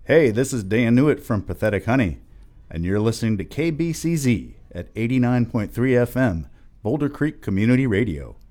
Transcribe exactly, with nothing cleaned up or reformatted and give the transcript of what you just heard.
Hey, this is Dan Newitt from Pathetic Honey, and you're listening to K B C Z at eighty-nine point three F M, Boulder Creek Community Radio.